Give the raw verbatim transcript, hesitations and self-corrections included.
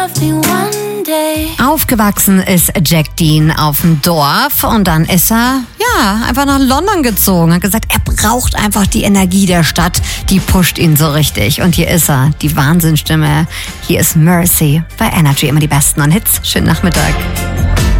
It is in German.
Aufgewachsen ist Jack Dean auf dem Dorf und dann ist er, ja, einfach nach London gezogen. Hat gesagt, er braucht einfach die Energie der Stadt, die pusht ihn so richtig. Und hier ist er, die Wahnsinnsstimme. Hier ist Mercy bei Energy, immer die besten an Hits. Schönen Nachmittag.